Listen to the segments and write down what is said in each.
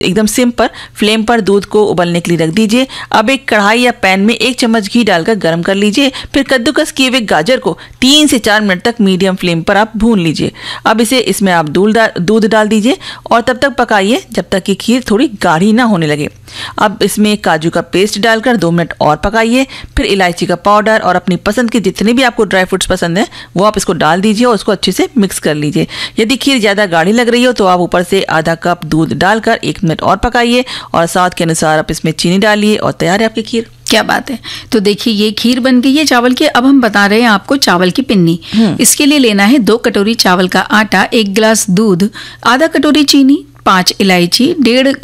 एकदम सिम पर फ्लेम पर दूध को उबलने के लिए रख दीजिए। अब एक कढ़ाई या पैन में 1 चम्मच घी डालकर गर्म कर लीजिए। फिर कद्दूकस किए हुए गाजर को 3 से 4 मिनट तक मीडियम फ्लेम पर आप भून लीजिए। अब इसमें आप दूध डाल दीजिए और तब तक पकाइए जब तक कि खीर थोड़ी गाढ़ी ना होने लगे। अब इसमें काजू का पेस्ट डालकर 2 मिनट और पकाइए। फिर इलायची का पाउडर और अपनी पसंद के जितने भी आपको ड्राई फ्रूट्स पसंद हैं वो आप इसको डाल दीजिए और उसको अच्छे से मिक्स कर लीजिए। यदि खीर ज़्यादा गाढ़ी लग रही हो तो आप ऊपर से आधा कप दूध डालकर 1 मिनट और पकाइए और स्वाद के अनुसार आप इसमें चीनी डालिए और तैयार है आपकी खीर। क्या बात है। तो देखिए ये खीर बन गई है चावल की। अब हम बता रहे हैं आपको चावल की पिन्नी। इसके लिए लेना है 2 कटोरी चावल का आटा, 1 गिलास दूध, आधा कटोरी चीनी, 5 इलायची,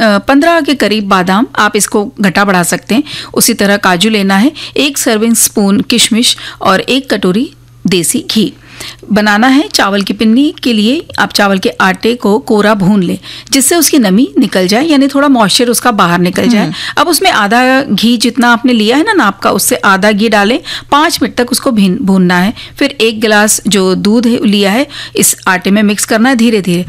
15 के करीब बादाम, आप इसको घटा बढ़ा सकते हैं। उसी तरह काजू लेना है, 1 सर्विंग स्पून किशमिश और 1 कटोरी देसी घी। बनाना है चावल की पिन्नी के लिए आप चावल के आटे को कोरा भून लें जिससे उसकी नमी निकल जाए, यानी थोड़ा मॉइस्चर उसका बाहर निकल जाए। अब उसमें आधा घी जितना आपने लिया है ना नाप का, उससे आधा घी डालें, 5 मिनट तक उसको भूनना है। फिर 1 गिलास जो दूध लिया है इस आटे में मिक्स करना है धीरे धीरे।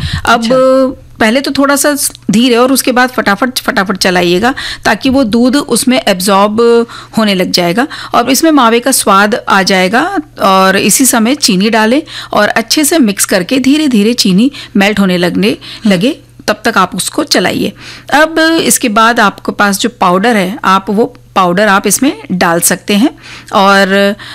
अब पहले तो थोड़ा सा धीरे और उसके बाद फटाफट चलाइएगा ताकि वो दूध उसमें एब्जॉर्ब होने लग जाएगा और इसमें मावे का स्वाद आ जाएगा। और इसी समय चीनी डालें और अच्छे से मिक्स करके धीरे धीरे चीनी मेल्ट होने लगे तब तक आप उसको चलाइए। अब इसके बाद आपके पास जो पाउडर है वो पाउडर आप इसमें डाल सकते हैं और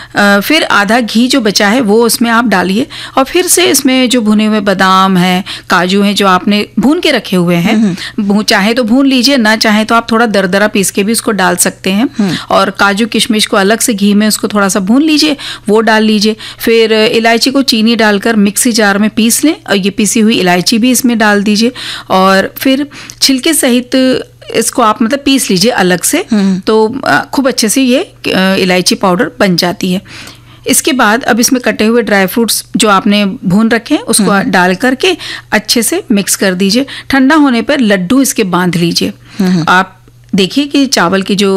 फिर आधा घी जो बचा है वो उसमें आप डालिए और फिर से इसमें जो भुने हुए बादाम हैं, काजू हैं जो आपने भून के रखे हुए हैं, चाहे तो भून लीजिए, ना चाहे तो आप थोड़ा दरदरा पीस के भी उसको डाल सकते हैं। और काजू किशमिश को अलग से घी में उसको थोड़ा सा भून लीजिए, वो डाल लीजिए। फिर इलायची को चीनी डालकर मिक्सी जार में पीस लें और ये पीसी हुई इलायची भी इसमें डाल दीजिए और फिर छिलके सहित इसको आप मतलब पीस लीजिए अलग से, तो खूब अच्छे से ये इलायची पाउडर बन जाती है। इसके बाद अब इसमें कटे हुए ड्राई फ्रूट्स जो आपने भून रखे हैं उसको डाल करके अच्छे से मिक्स कर दीजिए। ठंडा होने पर लड्डू इसके बांध लीजिए। आप देखिए कि चावल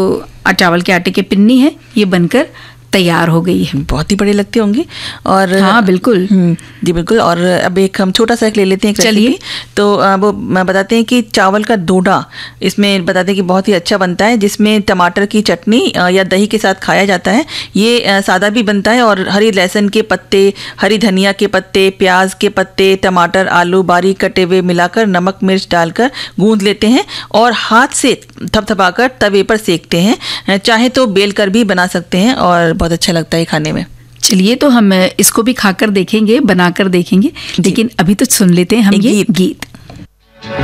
के आटे की पिन्नी है ये बनकर तैयार हो गई है। बहुत ही बड़े लगते होंगे। और हाँ बिल्कुल जी बिल्कुल। और अब हम छोटा सा ले लेते हैं। चलिए। तो वो बताते हैं कि चावल का डोडा इसमें बताते हैं कि बहुत ही अच्छा बनता है, जिसमें टमाटर की चटनी या दही के साथ खाया जाता है। ये सादा भी बनता है और हरी लहसुन के पत्ते, हरी धनिया के पत्ते, प्याज के पत्ते, टमाटर, आलू बारीक कटे हुए मिलाकर नमक मिर्च डालकर गूंद लेते हैं और हाथ से थपथपाकर तवे पर सेकते हैं। चाहे तो बेल कर भी बना सकते हैं और बहुत अच्छा लगता है खाने में। चलिए तो हम इसको भी खाकर देखेंगे, बनाकर देखेंगे, लेकिन अभी तो सुन लेते हैं हम ये गीत।